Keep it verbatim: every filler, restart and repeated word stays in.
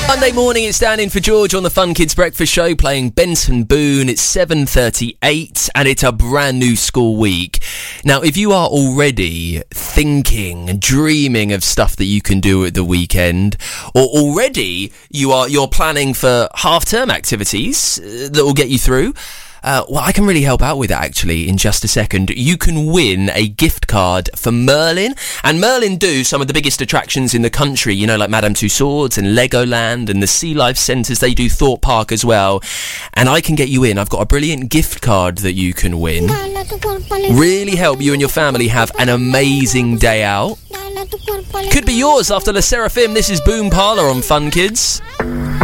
Monday morning, it's Dan in for George on the Fun Kids Breakfast Show, playing Benson Boone. It's seven thirty-eight and it's a brand new school week. Now, if you are already thinking and dreaming of stuff that you can do at the weekend, or already you are you're planning for half-term activities uh, that will get you through, Uh, well, I can really help out with that, actually, in just a second. You can win a gift card for Merlin. And Merlin do some of the biggest attractions in the country, you know, like Madame Tussauds and Legoland and the Sea Life Centres. They do Thorpe Park as well. And I can get you in. I've got a brilliant gift card that you can win. Really help you and your family have an amazing day out. Could be yours after Le Seraphim. This is Boom Parlour on Fun Kids.